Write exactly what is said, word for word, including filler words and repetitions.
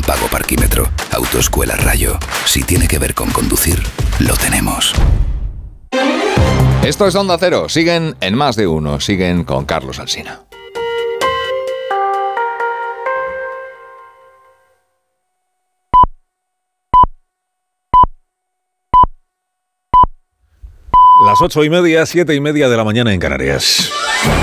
Pago Parquímetro. Autoescuela Rayo. Si tiene que ver con conducir, lo tenemos. Esto es Onda Cero. Siguen en Más de Uno. Siguen con Carlos Alsina. Las ocho y media, siete y media de la mañana en Canarias.